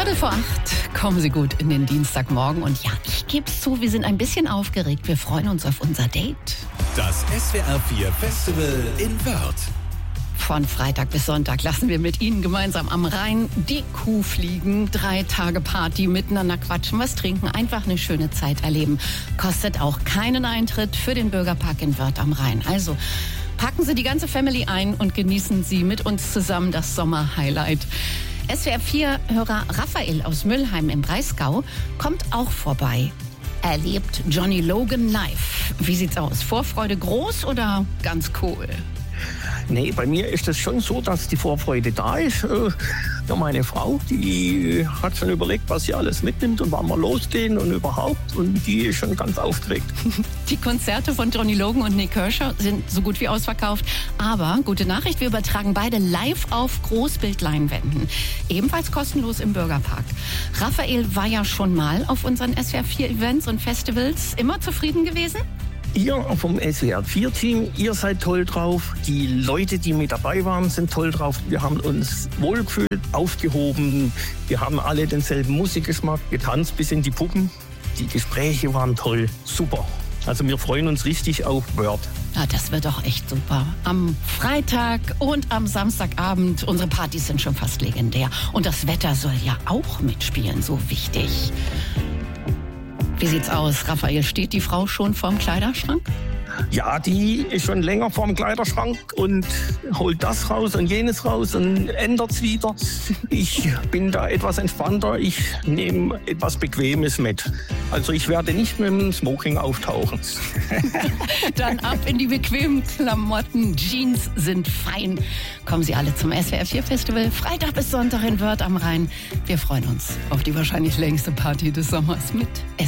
7:15. Kommen Sie gut in den Dienstagmorgen. Und ja, ich gebe es zu, wir sind ein bisschen aufgeregt. Wir freuen uns auf unser Date. Das SWR 4 Festival in Wörth. Von Freitag bis Sonntag lassen wir mit Ihnen gemeinsam am Rhein die Kuh fliegen. 3 Tage Party, miteinander quatschen, was trinken, einfach eine schöne Zeit erleben. Kostet auch keinen Eintritt für den Bürgerpark in Wörth am Rhein. Also packen Sie die ganze Family ein und genießen Sie mit uns zusammen das Sommerhighlight. SWR 4-Hörer Raphael aus Müllheim im Breisgau kommt auch vorbei. Erlebt Johnny Logan live. Wie sieht's aus? Vorfreude groß oder ganz cool? Nee, bei mir ist es schon so, dass die Vorfreude da ist. Ja, meine Frau, die hat schon überlegt, was sie alles mitnimmt und wann wir losgehen und überhaupt. Und die ist schon ganz aufgeregt. Die Konzerte von Johnny Logan und Nick Kershaw sind so gut wie ausverkauft. Aber, gute Nachricht, wir übertragen beide live auf Großbildleinwänden. Ebenfalls kostenlos im Bürgerpark. Raphael war ja schon mal auf unseren SWR 4 Events und Festivals. Immer zufrieden gewesen? Ihr vom SWR 4-Team, ihr seid toll drauf. Die Leute, die mit dabei waren, sind toll drauf. Wir haben uns wohlgefühlt, aufgehoben. Wir haben alle denselben Musikgeschmack, getanzt bis in die Puppen. Die Gespräche waren toll, super. Also wir freuen uns richtig auf Wörth. Ja, das wird doch echt super. Am Freitag und am Samstagabend, unsere Partys sind schon fast legendär. Und das Wetter soll ja auch mitspielen, so wichtig. Wie sieht's aus, Raphael? Steht die Frau schon vorm Kleiderschrank? Ja, die ist schon länger vorm Kleiderschrank und holt das raus und jenes raus und ändert's wieder. Ich bin da etwas entspannter. Ich nehme etwas Bequemes mit. Also ich werde nicht mit dem Smoking auftauchen. Dann ab in die bequemen Klamotten. Jeans sind fein. Kommen Sie alle zum SWR 4 Festival. Freitag bis Sonntag in Wörth am Rhein. Wir freuen uns auf die wahrscheinlich längste Party des Sommers mit